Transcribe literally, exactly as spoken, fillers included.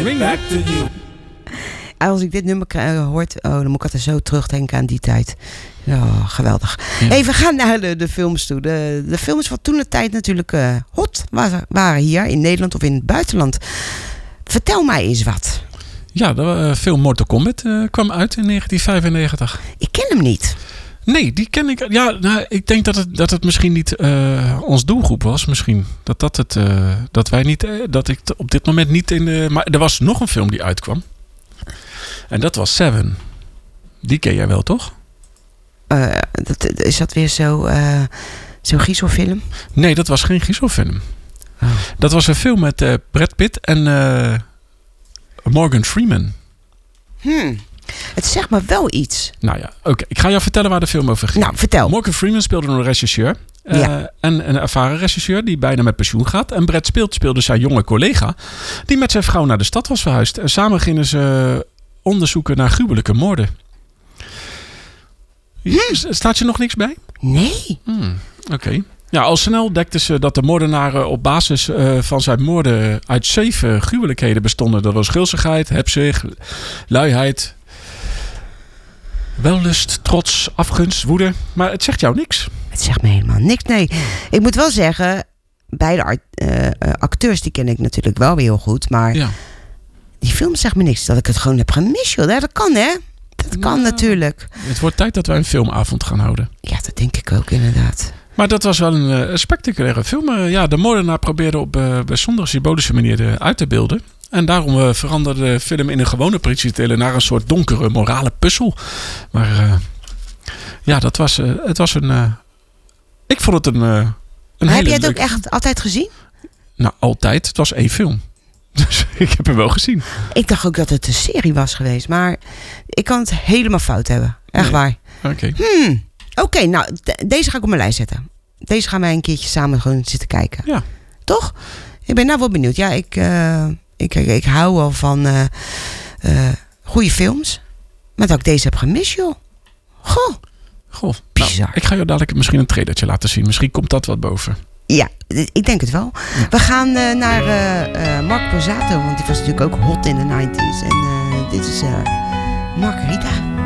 it back to you. Als ik dit nummer krijg, hoort, oh, dan moet ik altijd zo terugdenken aan die tijd. Oh, geweldig. Ja. Hey, we gaan naar de, de films toe. De, de films van toen de tijd natuurlijk uh, hot waren, waren hier in Nederland of in het buitenland. Vertel mij eens wat. Ja, de uh, film Mortal Kombat uh, kwam uit in negentien vijfennegentig. Ik ken hem niet. Nee, die ken ik. Ja, nou, ik denk dat het, dat het misschien niet uh, ons doelgroep was. Misschien dat dat het, uh, dat wij niet, uh, dat ik op dit moment niet in de. Maar er was nog een film die uitkwam. En dat was Seven. Die ken jij wel, toch? Uh, dat, is dat weer zo, uh, zo'n Gieselfilm? Nee, dat was geen Gieselfilm. Oh. Dat was een film met uh, Brad Pitt en uh, Morgan Freeman. Hmm. Het zegt me wel iets. Nou ja, oké. Okay. Ik ga jou vertellen waar de film over ging. Nou, vertel. Morgan Freeman speelde een regisseur. Uh, ja. En een ervaren regisseur die bijna met pensioen gaat. En Brad Pitt speelde zijn jonge collega die met zijn vrouw naar de stad was verhuisd. En samen gingen ze onderzoeken naar gruwelijke moorden. Hm. Staat je nog niks bij? Nee. Hmm, Oké. Okay. Ja, al snel ontdekten ze dat de moordenaar op basis uh, van zijn moorden uit zeven gruwelijkheden bestonden. Dat was gulzigheid, hebzucht, luiheid, wellust, trots, afgunst, woede. Maar het zegt jou niks. Het zegt me helemaal niks, nee. Ik moet wel zeggen, beide art, uh, acteurs die ken ik natuurlijk wel weer heel goed. Maar ja. Die film zegt me niks. Dat ik het gewoon heb gemist, joh. Dat kan, hè? Dat kan ja, natuurlijk. Het wordt tijd dat wij een filmavond gaan houden. Ja, dat denk ik ook inderdaad. Maar dat was wel een uh, spectaculaire film. Uh, ja, de moordenaar probeerde op uh, bijzondere symbolische manier uh, uit te beelden. En daarom uh, veranderde de film in een gewone politiethriller naar een soort donkere morale puzzel. Maar uh, ja, dat was, uh, het was een... Uh, ik vond het een, uh, een maar hele heb jij het leuke... ook echt altijd gezien? Nou, altijd. Het was één film. Dus ik heb hem wel gezien. Ik dacht ook dat het een serie was geweest. Maar ik kan het helemaal fout hebben. Echt nee. waar. Oké. Okay. Hmm. Oké, okay, nou, de- deze ga ik op mijn lijst zetten. Deze gaan wij een keertje samen gewoon zitten kijken. Ja. Toch? Ik ben nou wel benieuwd. Ja, ik, uh, ik, ik, ik hou wel van uh, uh, goede films. Maar dat ik deze heb gemist, joh. Goh. Goh. Bizar. Nou, ik ga je dadelijk misschien een trailertje laten zien. Misschien komt dat wat boven. Ja, ik denk het wel. Ja. We gaan uh, naar uh, uh, Mark Borsato. Want die was natuurlijk ook hot in de negentig. En uh, dit is uh, Margarita.